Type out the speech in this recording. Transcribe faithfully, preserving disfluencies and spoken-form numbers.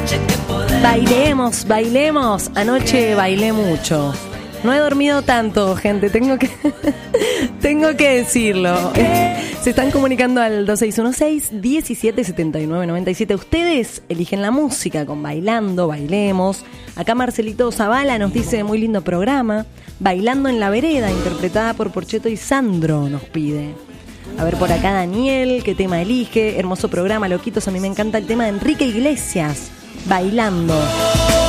Bailemos, bailemos. Anoche bailé mucho. No he dormido tanto, gente. Tengo que tengo que decirlo. Se están comunicando al dos seis uno seis, diecisiete setenta y nueve noventa y siete. Ustedes eligen la música con Bailando, Bailemos. Acá Marcelito Zavala nos dice, muy lindo programa. Bailando en la vereda, interpretada por Porcheto y Sandro, nos pide. A ver, por acá Daniel, ¿qué tema elige? Hermoso programa, loquitos. A mí me encanta el tema de Enrique Iglesias. Bailando.